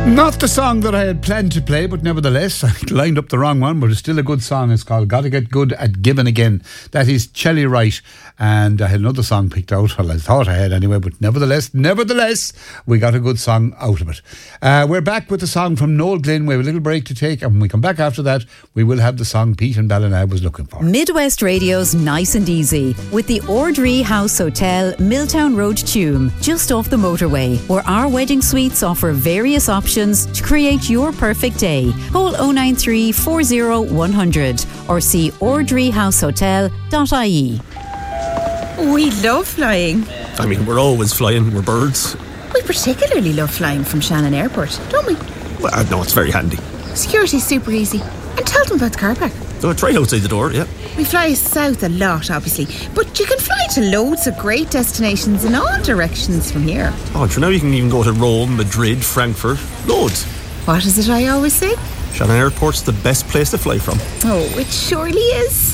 Not the song that I had planned to play, but nevertheless, I lined up the wrong one, but it's still a good song. It's called Gotta Get Good at Giving Again. That is Chelly Wright. And I had another song picked out, well, I thought I had anyway, but nevertheless, we got a good song out of it. We're back with the song from Noel Glynn. We have a little break to take, and when we come back after that, we will have the song Pete and Ballina was looking for. Midwest Radio's Nice and Easy with the Ordree House Hotel, Milltown Road, Tuam, just off the motorway, where our wedding suites offer various options to create your perfect day. Call 093 40 100 or see ordreehousehotel.ie. We love flying. I mean, we're always flying, we're birds. We particularly love flying from Shannon Airport, don't we? Well, no, it's very handy. Security's super easy. And tell them about the car park. So it's right outside the door, yeah. We fly south a lot, obviously, but you can fly to loads of great destinations in all directions from here. Oh, for now you can even go to Rome, Madrid, Frankfurt, loads. What is it I always say? Shannon Airport's the best place to fly from. Oh, it surely is.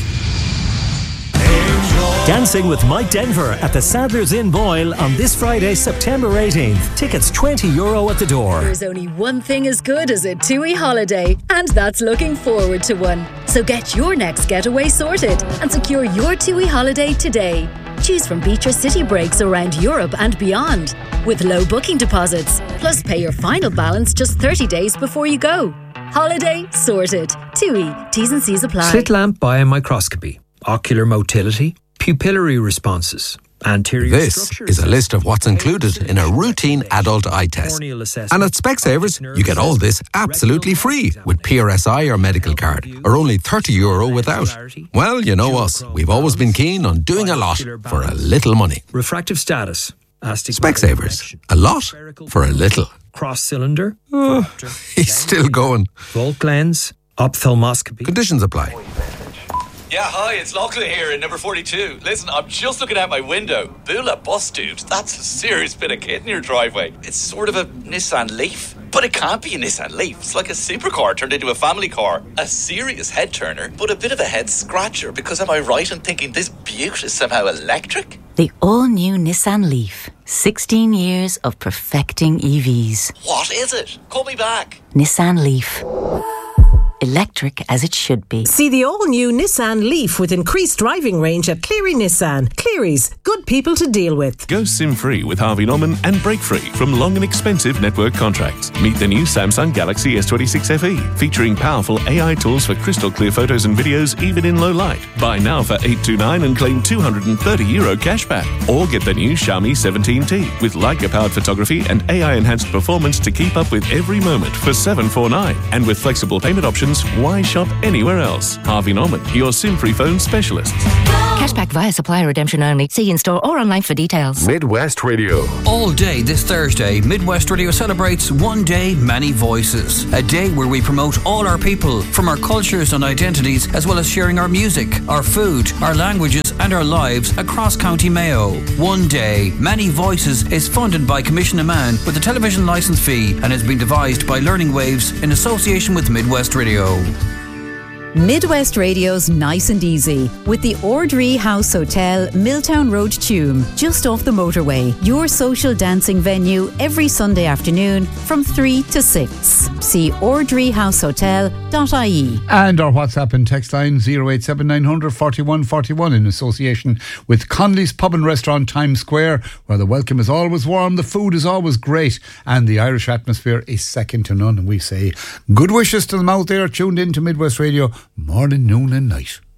Dancing with Mike Denver at the Sadler's Inn Boyle on this Friday, September 18th. Tickets €20 at the door. There's only one thing as good as a TUI holiday, and that's looking forward to one. So get your next getaway sorted and secure your TUI holiday today. Choose from beach or city breaks around Europe and beyond, with low booking deposits. Plus pay your final balance just 30 days before you go. Holiday sorted. TUI. T's and C's apply. Slit lamp biomicroscopy, ocular motility, pupillary responses, anterior This structures. is a list of what's included in a routine adult eye test. Corneal assessment. And at Specsavers, you get all this absolutely free with PRSI or medical card, or only €30 without. Well, you know us. We've always been keen on doing a lot for a little money. Refractive status. Specsavers. A lot for a little. Cross cylinder. He's still going. Volt lens. Ophthalmoscopy. Conditions apply. Yeah, hi, it's Lachlan here in number 42. Listen, I'm just looking out my window. Bula bus, dude. That's a serious bit of kit in your driveway. It's sort of a Nissan Leaf. But it can't be a Nissan Leaf. It's like a supercar turned into a family car. A serious head turner, but a bit of a head scratcher. Because am I right in thinking this beaut is somehow electric? The all-new Nissan Leaf. 16 years of perfecting EVs. What is it? Call me back. Nissan Leaf. Electric as it should be. See the all-new Nissan Leaf with increased driving range at Cleary Nissan. Cleary's, good people to deal with. Go SIM-free with Harvey Norman and break-free from long and expensive network contracts. Meet the new Samsung Galaxy S26 FE, featuring powerful AI tools for crystal clear photos and videos even in low light. Buy now for €829 and claim €230 cashback. Or get the new Xiaomi 17T with Leica-powered photography and AI-enhanced performance to keep up with every moment for $749. And with flexible payment options, why shop anywhere else? Harvey Norman, your SIM-free phone specialists. Cashback via supplier redemption only. See in-store or online for details. Midwest Radio. All day this Thursday, Midwest Radio celebrates One Day, Many Voices. A day where we promote all our people from our cultures and identities, as well as sharing our music, our food, our languages and our lives across County Mayo. One Day, Many Voices is funded by Commission Amman with a television licence fee and has been devised by Learning Waves in association with Midwest Radio. Midwest Radio's Nice and Easy with the Ordree House Hotel, Milltown Road, Tuam, just off the motorway. Your social dancing venue every Sunday afternoon from 3 to 6. See ordreehousehotel.ie. And our WhatsApp and text line 087 900 41 41 in association with Conley's Pub and Restaurant, Times Square, where the welcome is always warm, the food is always great, and the Irish atmosphere is second to none. And we say good wishes to them out there tuned in to Midwest Radio morning, noon and night.